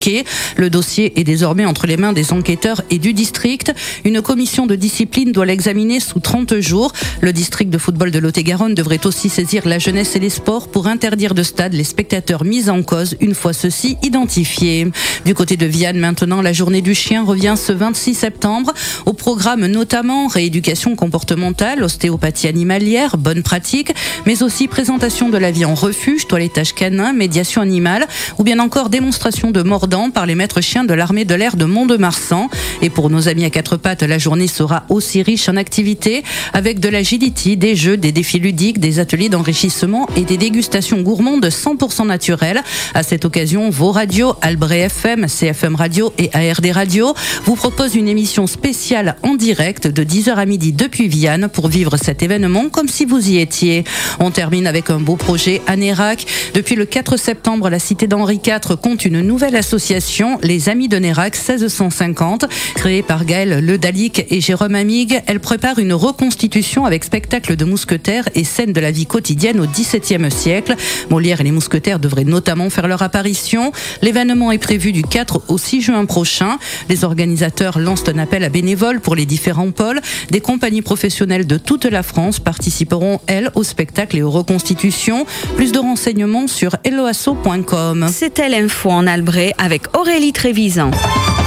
Le dossier est désormais entre les mains des enquêteurs et du district. Une commission de discipline doit l'examiner sous 30 jours. Le district de football de Lot-et-Garonne devrait aussi saisir la jeunesse et les sports pour interdire de stade les spectateurs mis en cause une fois ceux-ci identifiés. Du côté de Vianne maintenant, la journée du chien revient ce 26 septembre. Au programme notamment rééducation comportementale, ostéopathie animalière, bonne pratique, mais aussi présentation de la vie en refuge, toilettage canin, médiation animale ou bien encore démonstration de mordant par les maîtres chiens de l'armée de l'air de Mont-de-Marsan. Et pour nos amis à quatre pattes, la journée sera aussi riche en activités avec de l'agility, des jeux, des défis ludiques, des ateliers d'enrichissement et des dégustations gourmandes 100% naturelles. À cette occasion, vos radios, Albret FM, CFM Radio et ARD Radio vous proposent une émission spéciale en direct de 10h à midi depuis Vianne pour vivre cet événement comme si vous y étiez. On termine avec un beau projet à Nérac. Depuis le 4 septembre, la cité d'Henri IV compte une nouvelle association, les Amis de Nérac 1650, créée par Gaël Le Dalic et Jérôme Amig. Elle prépare une reconstitution avec spectacle de mousquetaires et scènes de la vie quotidienne au XVIIe siècle. Molière et les mousquetaires devraient notamment faire leur apparition. L'événement est prévu du 4 au 6 juin prochain. Les organisateurs lancent un appel à bénévoles pour les différents pôles. Des compagnies professionnelles de toute la France participeront, elles, au spectacle et aux reconstitutions. Plus de renseignements sur helloasso.com. C'était l'info en Albret avec Aurélie Trévisan.